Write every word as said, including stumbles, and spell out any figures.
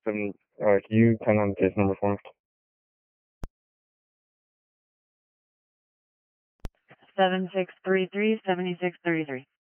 Seven, uh, can you turn on the case number for me? Seven six three three seventy six thirty three.